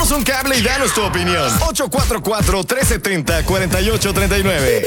Échanos un cable y danos tu opinión. 844-370-4839.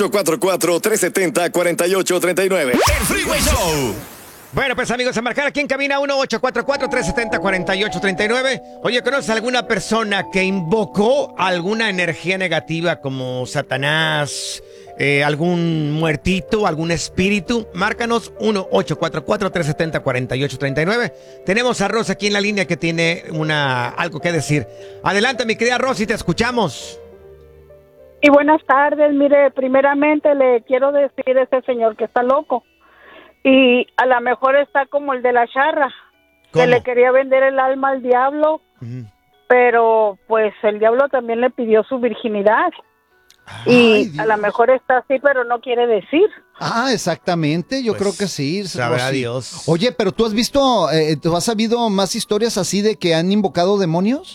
844-370-4839. El Freeway Show. Bueno, pues amigos, a marcar aquí en cabina 1-844-370-4839. Oye, ¿conoces a alguna persona que invocó alguna energía negativa como Satanás, algún muertito, algún espíritu? Márcanos 1-844-370-4839. Tenemos a Rosy aquí en la línea que tiene algo que decir. Adelante, mi querida Rosy, te escuchamos. Y buenas tardes. Mire, primeramente le quiero decir a ese señor que está loco. Y a lo mejor está como el de la charra, que le quería vender el alma al diablo, pero pues el diablo también le pidió su virginidad. Y a lo mejor está así, pero no quiere decir. Exactamente, yo Pues, creo que sí. sabrá Dios. Oye, pero ¿tú has visto, tú has sabido más historias así de que han invocado demonios?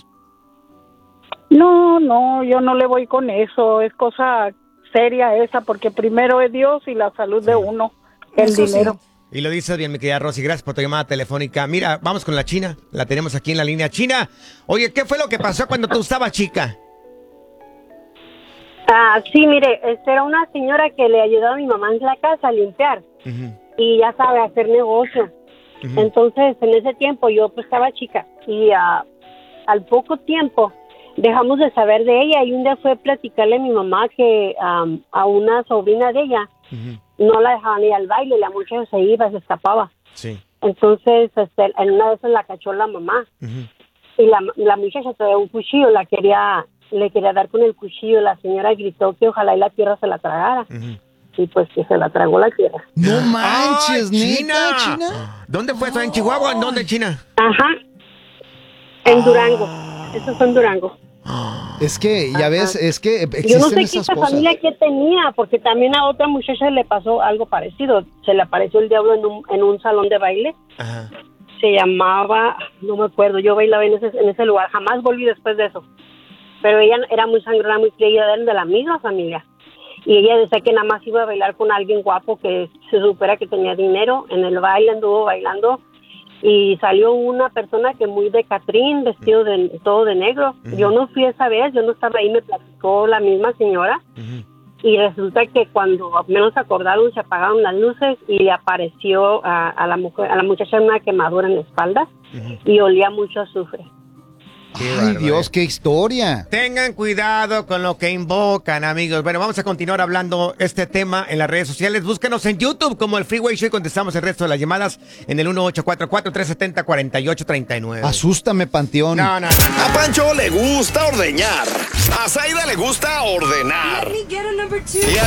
No, yo no le voy con eso, es cosa seria esa, porque primero es Dios y la salud de uno. El dinero. Sí. Y lo dices bien, mi querida Rosy. Gracias por tu llamada telefónica. Mira, vamos con la China. La tenemos aquí en la línea. China, oye, ¿qué fue lo que pasó cuando tú estabas chica? Sí, mire, era una señora que le ayudaba a mi mamá en la casa a limpiar. Y ya sabe, hacer negocio. Entonces, en ese tiempo yo pues estaba chica. Y al poco tiempo dejamos de saber de ella. Y un día fue a platicarle a mi mamá que a una sobrina de ella no la dejaban ir al baile, la muchacha se iba, se escapaba. Sí. Entonces, en una vez la cachó la mamá. Y la muchacha traía un cuchillo, le quería dar con el cuchillo. La señora gritó que ojalá y la tierra se la tragara. Y pues que se la tragó la tierra. No manches, China. China. ¿Dónde fue eso? ¿En Chihuahua? ¿En dónde, China? Ajá. En Durango. Eso fue en Durango. Es que, ya ves, es que existen Yo no sé esas qué cosas. familia que tenía, porque también a otra muchacha le pasó algo parecido. Se le apareció el diablo en un salón de baile. Ajá. Se llamaba, no me acuerdo, yo bailaba en ese lugar. Jamás volví después de eso. Pero ella era muy sangrona, muy creída, eran de la misma familia. Y ella decía que nada más iba a bailar con alguien guapo que se supiera que tenía dinero. En el baile anduvo bailando. Y salió una persona que muy de Catrín, vestido todo de negro. Yo no fui esa vez, yo no estaba ahí, me platicó la misma señora. Y resulta que cuando menos acordaron, se apagaron las luces y le apareció a la muchacha una quemadura en la espalda y olía mucho a azufre. Ay, Dios, qué historia. Tengan cuidado con lo que invocan, amigos. Bueno, vamos a continuar hablando este tema en las redes sociales. Búscanos en YouTube como el Freeway Show y contestamos el resto de las llamadas en el 1844-370-4839. Asústame, Panteón. No. A Pancho le gusta ordeñar. A Zaida le gusta ordenar. Y a